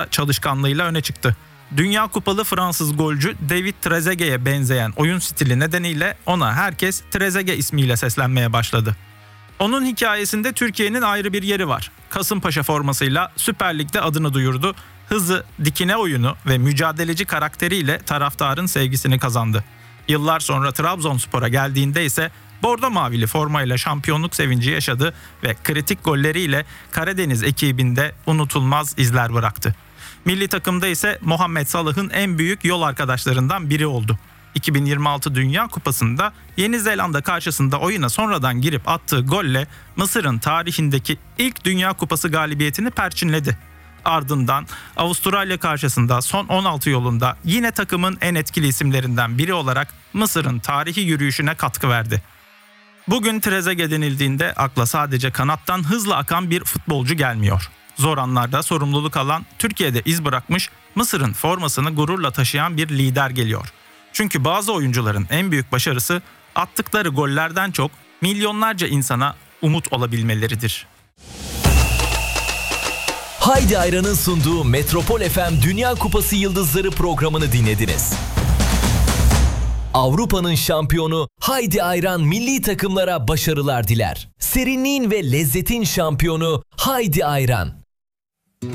çalışkanlığıyla öne çıktı. Dünya Kupalı Fransız golcü David Trezeguet'e benzeyen oyun stili nedeniyle ona herkes Trezeguet ismiyle seslenmeye başladı. Onun hikayesinde Türkiye'nin ayrı bir yeri var. Kasımpaşa formasıyla Süper Lig'de adını duyurdu. Hızı, dikine oyunu ve mücadeleci karakteriyle taraftarın sevgisini kazandı. Yıllar sonra Trabzonspor'a geldiğinde ise bordo mavili formayla şampiyonluk sevinci yaşadı ve kritik golleriyle Karadeniz ekibinde unutulmaz izler bıraktı. Milli takımda ise Muhammed Salah'ın en büyük yol arkadaşlarından biri oldu. 2026 Dünya Kupası'nda Yeni Zelanda karşısında oyuna sonradan girip attığı golle Mısır'ın tarihindeki ilk Dünya Kupası galibiyetini perçinledi. Ardından Avustralya karşısında son 16 yolunda yine takımın en etkili isimlerinden biri olarak Mısır'ın tarihi yürüyüşüne katkı verdi. Bugün Trezeguet denildiğinde akla sadece kanattan hızla akan bir futbolcu gelmiyor. Zor anlarda sorumluluk alan, Türkiye'de iz bırakmış, Mısır'ın formasını gururla taşıyan bir lider geliyor. Çünkü bazı oyuncuların en büyük başarısı attıkları gollerden çok milyonlarca insana umut olabilmeleridir. Haydi Ayran'ın sunduğu Metropol FM Dünya Kupası Yıldızları programını dinlediniz. Avrupa'nın şampiyonu Haydi Ayran milli takımlara başarılar diler. Serinliğin ve lezzetin şampiyonu Haydi Ayran.